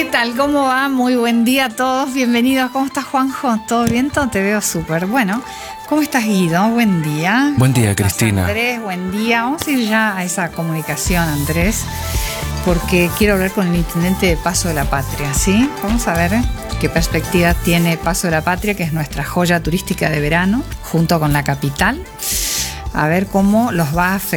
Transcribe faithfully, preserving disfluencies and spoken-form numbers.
¿Qué tal? ¿Cómo va? Muy buen día a todos. Bienvenidos. ¿Cómo estás, Juanjo? ¿Todo bien? Todo te veo súper. Bueno, ¿cómo estás, Guido? Buen día. Buen día, Cristina. Andrés, buen día. Vamos a ir ya a esa comunicación, Andrés, porque quiero hablar con el intendente de Paso de la Patria, ¿sí? Vamos a ver qué perspectiva tiene Paso de la Patria, que es nuestra joya turística de verano, junto con la capital. A ver cómo los va a